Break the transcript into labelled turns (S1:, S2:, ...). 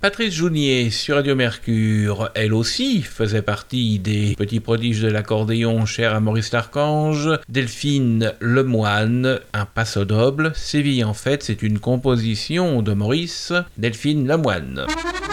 S1: Patrice Jounier sur Radio Mercure, elle aussi faisait partie des petits prodiges de l'accordéon cher à Maurice Larchange. Delphine Lemoine, un paso doble. Séville en fait, c'est une composition de Maurice. Delphine Lemoine.